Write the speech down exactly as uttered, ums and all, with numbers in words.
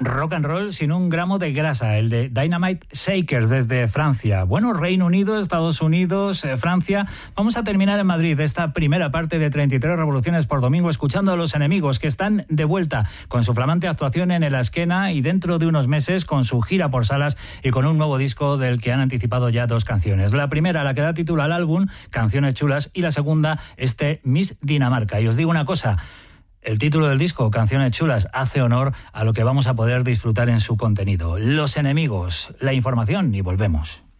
Rock and roll sin un gramo de grasa, el de Dynamite Shakers desde Francia. Bueno, Reino Unido, Estados Unidos, eh, Francia. Vamos a terminar en Madrid esta primera parte de treinta y tres revoluciones por domingo escuchando a Los Enemigos, que están de vuelta con su flamante actuación en el Asquena y dentro de unos meses con su gira por salas y con un nuevo disco del que han anticipado ya dos canciones. La primera, la que da título al álbum, Canciones Chulas, y la segunda, este Miss Dinamarca. Y os digo una cosa, el título del disco, Canciones Chulas, hace honor a lo que vamos a poder disfrutar en su contenido. Los Enemigos, la información y volvemos.